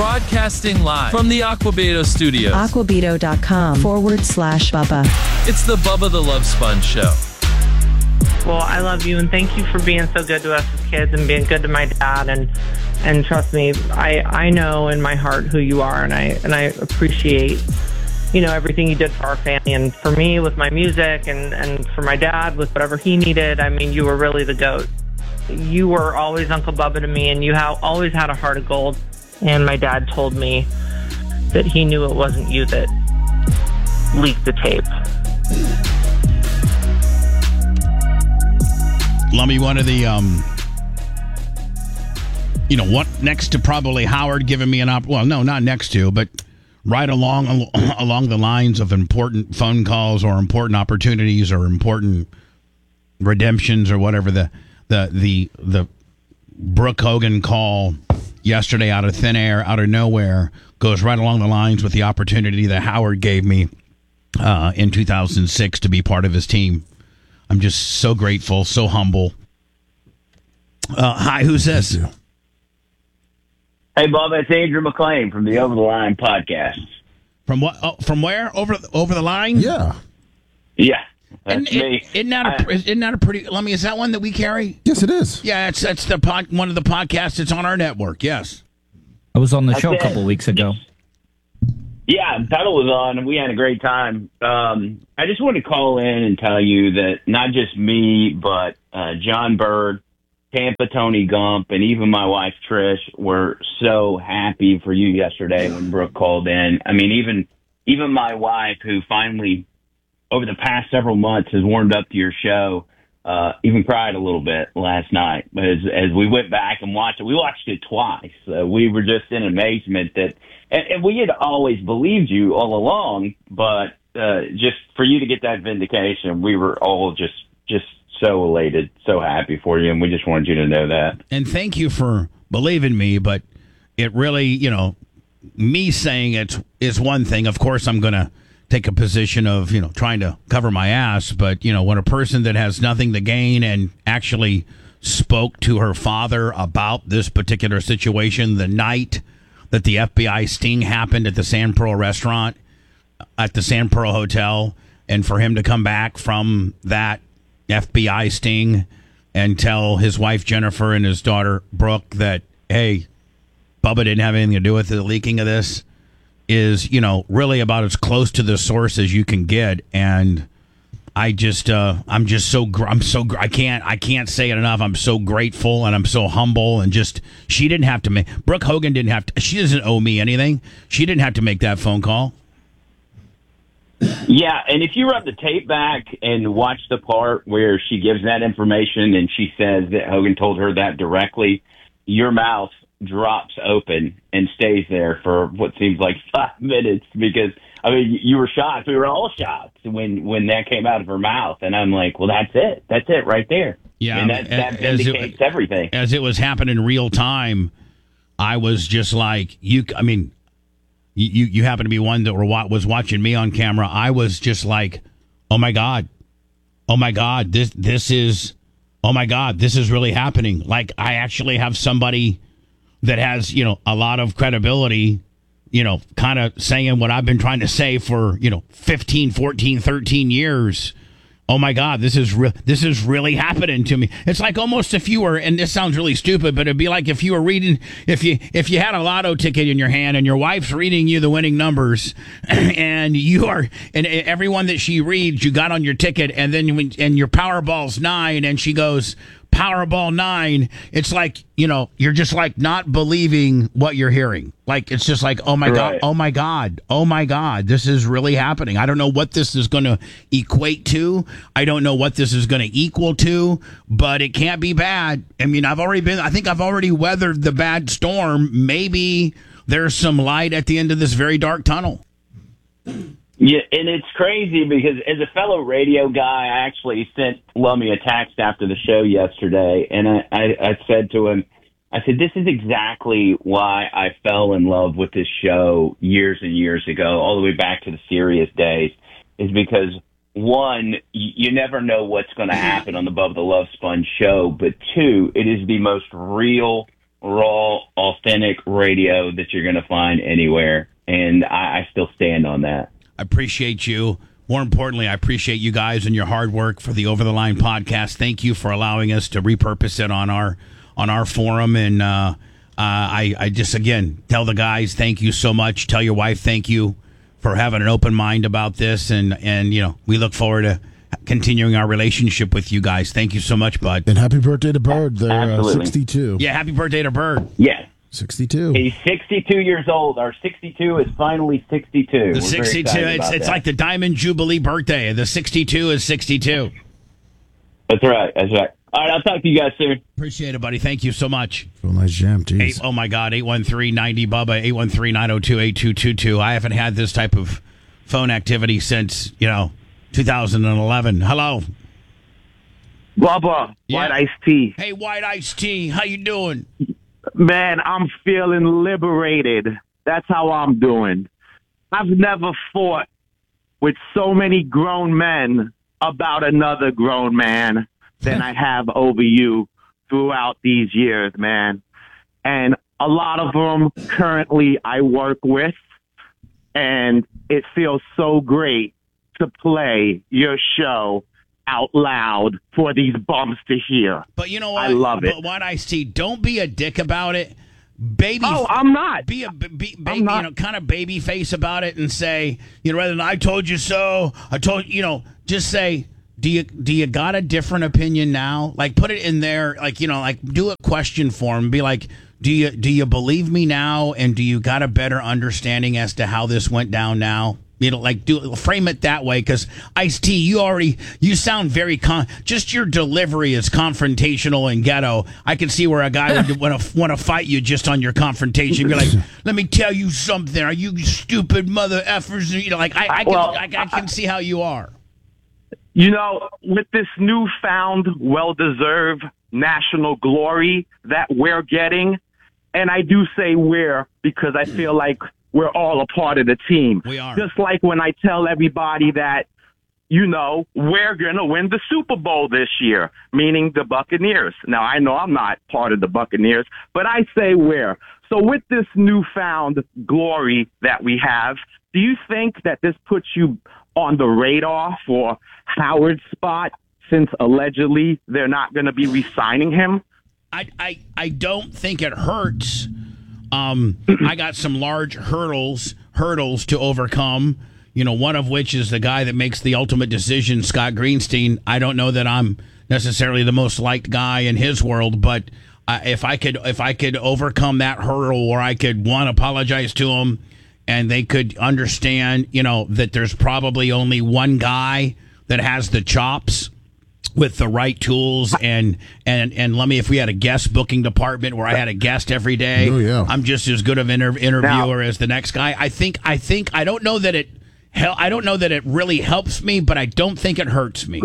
Broadcasting live from the Aquabeto studios. Aquabeto.com/Bubba. It's the Bubba the Love Sponge Show. Well, I love you, and thank you for being so good to us as kids and being good to my dad. And trust me, I know in my heart who you are, and I appreciate, everything you did for our family and for me with my music and for my dad with whatever he needed. I mean, you were really the GOAT. You were always Uncle Bubba to me, and you always had a heart of gold. And my dad told me that he knew it wasn't you that leaked the tape. Lummy, one of the, what next to probably Howard giving me well, no, not next to, but right along the lines of important phone calls or important opportunities or important redemptions or whatever the Brooke Hogan call yesterday out of thin air, out of nowhere, goes right along the lines with the opportunity that Howard gave me in 2006 to be part of his team. I'm just so grateful, so humble. Hi, who's this? Hey, Bob, it's Andrew McLean from the Over the Line podcast. From what? Oh, from where? Over the line? Yeah. Yeah. That's me. Isn't that a pretty? Let me. Is that one that we carry? Yes, it is. Yeah, that's one of the podcasts that's on our network. Yes, I was on the show a couple weeks ago. Yeah, Pedal was on, and we had a great time. I just wanted to call in and tell you that not just me, but John Bird, Tampa Tony Gump, and even my wife Trish were so happy for you yesterday when Brooke called in. I mean, even my wife, who finally, over the past several months, has warmed up to your show, even cried a little bit last night. As we went back and watched it, we watched it twice. We were just in amazement that, and we had always believed you all along, but just for you to get that vindication, we were all just so elated, so happy for you, and we just wanted you to know that. And thank you for believing me, but it really, me saying it is one thing. Of course, I'm going to take a position of, trying to cover my ass. But, when a person that has nothing to gain and actually spoke to her father about this particular situation the night that the FBI sting happened at the Sand Pearl restaurant, at the Sand Pearl Hotel, and for him to come back from that FBI sting and tell his wife Jennifer and his daughter Brooke that, hey, Bubba didn't have anything to do with the leaking of this, is, really about as close to the source as you can get. And I just, I can't say it enough. I'm so grateful and I'm so humble, and just, she didn't have to Brooke Hogan didn't have to, she doesn't owe me anything. She didn't have to make that phone call. Yeah, and if you run the tape back and watch the part where she gives that information and she says that Hogan told her that directly, your mouth drops open and stays there for what seems like 5 minutes, because you were shocked. We were all shocked when that came out of her mouth, and I'm like, well, that's it right there. Yeah, and that vindicates everything. As it was happening in real time, I was just like, you happen to be one that was watching me on camera. I was just like, oh my god, this is, oh my god, this is really happening. Like, I actually have somebody that has, a lot of credibility, kind of saying what I've been trying to say for, 15, 14, 13 years. Oh my God, this is really happening to me. It's like almost if you were, and this sounds really stupid, but it'd be like if you were reading, if you had a lotto ticket in your hand and your wife's reading you the winning numbers, and everyone that she reads, you got on your ticket, and then and your Powerball's 9, and she goes, Powerball 9, it's like, you're just like not believing what you're hearing. Like, it's just like, oh my God, oh my God, oh my God, this is really happening. I don't know what this is going to equate to. I don't know what this is going to equal to, but it can't be bad. I mean, I think I've already weathered the bad storm. Maybe there's some light at the end of this very dark tunnel. Yeah, and it's crazy because as a fellow radio guy, I actually sent Lummy a text after the show yesterday, and I said to him, I said, this is exactly why I fell in love with this show years and years ago, all the way back to the Sirius days, is because, one, you never know what's going to happen on the Bubba the Love Sponge show, but two, it is the most real, raw, authentic radio that you're going to find anywhere. And I still stand on that. I appreciate you. More importantly, I appreciate you guys and your hard work for the Over the Line podcast. Thank you for allowing us to repurpose it on our forum. And I just, again, tell the guys thank you so much. Tell your wife thank you for having an open mind about this. And we look forward to continuing our relationship with you guys. Thank you so much, bud. And happy birthday to Bird. They're 62. Yeah, happy birthday to Bird. Yeah. 62. He's 62 years old. Our 62 is finally 62. The 62, it's like the Diamond Jubilee birthday. The 62 is 62. That's right. All right, I'll talk to you guys soon. Appreciate it, buddy. Thank you so much. Real nice jam, geez. Oh, my God. 813-90-BUBBA, 813-902-8222. I haven't had this type of phone activity since, 2011. Hello. Bubba, Yeah. White Iced Tea. Hey, White Iced Tea. How you doing? Man, I'm feeling liberated. That's how I'm doing. I've never fought with so many grown men about another grown man than I have over you throughout these years, man. And a lot of them currently I work with, and it feels so great to play your show out loud for these bums to hear. But you know what? I love it. But what I see, don't be a dick about it. Baby. Oh, I'm not. Be a baby, I'm not. kind of baby face about it and say, rather than I told you so, just say, do you got a different opinion now? Like, put it in there, do a question form. Be like, do you believe me now? And do you got a better understanding as to how this went down now? Frame it that way, because Ice-T, you sound very just your delivery is confrontational and ghetto. I can see where a guy would want to fight you just on your confrontation. You're like, let me tell you something. Are you stupid mother effers? I can see how you are. With this newfound, well-deserved national glory that we're getting, and I do say we're because I feel like we're all a part of the team. We are. Just like when I tell everybody that, we're going to win the Super Bowl this year, meaning the Buccaneers. Now, I know I'm not part of the Buccaneers, but I say we're. So with this newfound glory that we have, do you think that this puts you on the radar for Howard's spot, since allegedly they're not going to be re-signing him? I don't think it hurts. I got some large hurdles to overcome, one of which is the guy that makes the ultimate decision, Scott Greenstein. I don't know that I'm necessarily the most liked guy in his world, but if I could overcome that hurdle, or I could, apologize to him, and they could understand, that there's probably only one guy that has the chops with the right tools, and if we had a guest booking department where I had a guest every day, I'm just as good of an interviewer as the next guy. I don't know that it really helps me, but I don't think it hurts me.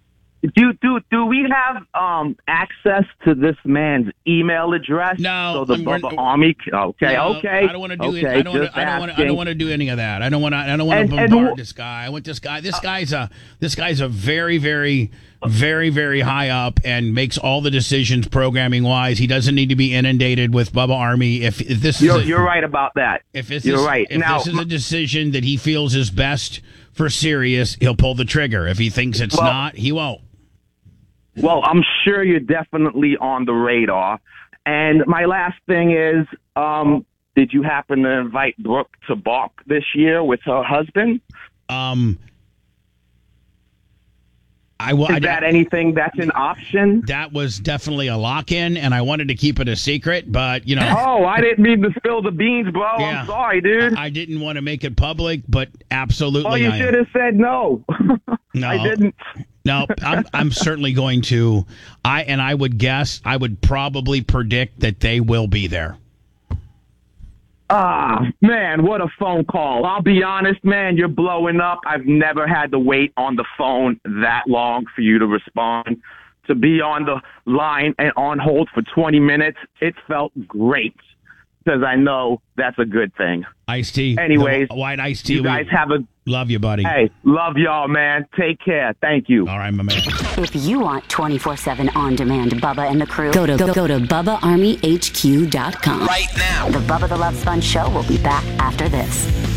Do we have access to this man's email address? No. So the Bubba Army. Okay. No, Okay. I don't want to do it. I don't want to do any of that. I don't want to bombard this guy. I want this guy. This guy's a very, very, very, very high up and makes all the decisions programming wise. He doesn't need to be inundated with Bubba Army. If this is you're right about that. You're right. If this is a decision that he feels is best for Sirius, he'll pull the trigger. If he thinks it's not, he won't. Well, I'm sure you're definitely on the radar. And my last thing is, did you happen to invite Brooke to Bark this year with her husband? Is that anything that's an option? That was definitely a lock-in, and I wanted to keep it a secret, but, Oh, I didn't mean to spill the beans, bro. Yeah. I'm sorry, dude. I didn't want to make it public, but absolutely Oh, you should have said no. No. I didn't. No, I'm certainly going to. I would probably predict that they will be there. Ah, man, what a phone call. I'll be honest, man, you're blowing up. I've never had to wait on the phone that long for you to respond. To be on the line and on hold for 20 minutes, it felt great, because I know that's a good thing. Ice-T. Anyways, White Ice-T. You guys have a Love you, buddy. Hey, love y'all, man. Take care. Thank you. All right, my man. If you want 24/7 on-demand Bubba and the crew, go to BubbaArmyHQ.com. Right now. The Bubba the Love Sponge Show will be back after this.